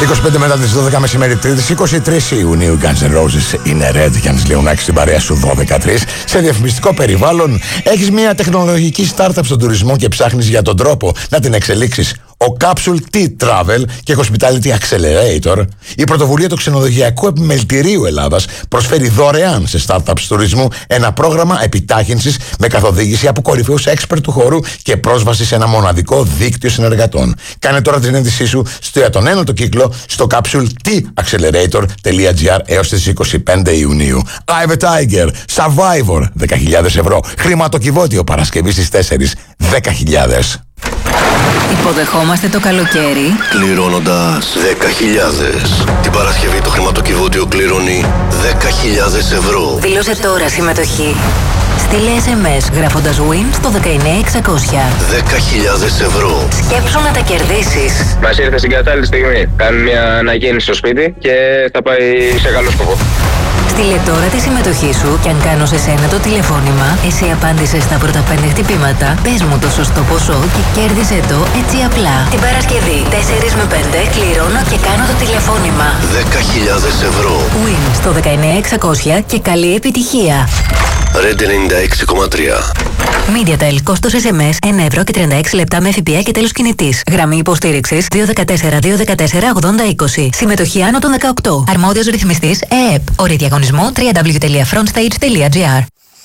25 μετά τις 12 μεσημέρι Τρίτης, 23 Ιουνίου, Guns N' Roses είναι Red. Γιάννης Λεωνάκης στην παρέα σου 12-3. Σε διαφημιστικό περιβάλλον έχεις μια τεχνολογική startup στον τουρισμό και ψάχνεις για τον τρόπο να την εξελίξεις. Ο Capsule T-Travel και Hospitality Accelerator, η πρωτοβουλία του ξενοδοχειακού επιμελητηρίου Ελλάδας, προσφέρει δωρεάν σε startups τουρισμού ένα πρόγραμμα επιτάχυνσης με καθοδήγηση από κορυφαίους expert του χώρου και πρόσβαση σε ένα μοναδικό δίκτυο συνεργατών. Κάνε τώρα την αίτησή σου για τον ένατο κύκλο στο capsuletaccelerator.gr έως τις 25 Ιουνίου. Eye the Tiger, Survivor, 10.000 ευρώ. Χρηματοκιβώτιο Παρασκευή στις 4, 10.000. Υποδεχόμαστε το καλοκαίρι πληρώνοντας 10.000. Την Παρασκευή το χρηματοκιβώτιο κληρώνει 10.000 ευρώ. Δήλωσε τώρα συμμετοχή. Στείλε SMS γράφοντας WIN στο 19600. 10.000 ευρώ. Σκέψου να τα κερδίσεις. Μας ήρθε στην κατάλληλη στιγμή. Κάνουμε μια αναγέννηση στο σπίτι και θα πάει σε καλό σκοπό. Στείλε τώρα τη συμμετοχή σου και αν κάνω σε σένα το τηλεφώνημα, εσύ απάντησες στα πρώτα 5 χτυπήματα, πες μου το σωστό ποσό και κέρδισε το έτσι απλά. Την Παρασκευή 4 με 5 κληρώνω και κάνω το τηλεφώνημα. 10.000 ευρώ. WIN στο 19600 και καλή επιτυχία. Red 96,3. MediaTel, κόστος SMS 1 ευρώ και 36 λεπτά με ΦΠΑ και τέλος κινητής. Γραμμή υποστήριξης 214-214-8020. Συμμετοχή άνω των 18. Αρμόδιος ρυθμιστής ΕΕΠ. Όροι διαγωνισμού www.frontstage.gr.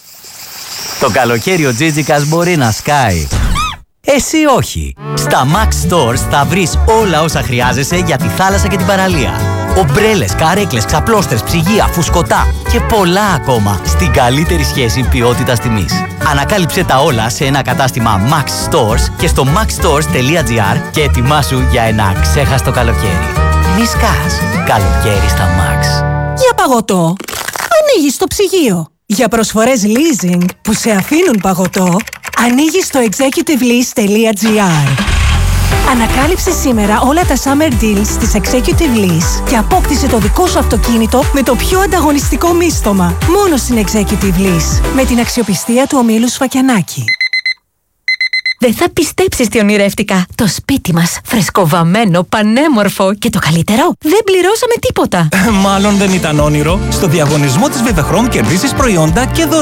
Το καλοκαίρι ο Τζίτζικας μπορεί να σκάει. Εσύ όχι. Στα Max Stores θα βρεις όλα όσα χρειάζεσαι για τη θάλασσα και την παραλία. Ομπρέλες, καρέκλες, ξαπλώστρες, ψυγεία, φουσκωτά και πολλά ακόμα στην καλύτερη σχέση ποιότητας τιμής. Ανακάλυψε τα όλα σε ένα κατάστημα Max Stores και στο maxstores.gr και ετοιμάσου για ένα ξέχαστο καλοκαίρι. Μη σκάς. Καλοκαίρι στα Max. Για παγωτό, ανοίγεις το ψυγείο. Για προσφορές leasing που σε αφήνουν παγωτό, ανοίγεις το executivelease.gr. Ανακάλυψε σήμερα όλα τα summer deals της Executive Lease και απόκτησε το δικό σου αυτοκίνητο με το πιο ανταγωνιστικό μίστομα. Μόνο στην Executive Lease, με την αξιοπιστία του ομίλου Σφακιανάκη. Δεν θα πιστέψεις τι ονειρεύτηκα. Το σπίτι μας, φρεσκοβαμμένο, πανέμορφο και το καλύτερο, δεν πληρώσαμε τίποτα. Μάλλον δεν ήταν όνειρο. Στο διαγωνισμό της Vivechrom κερδίσεις προϊόντα και δωρεάν.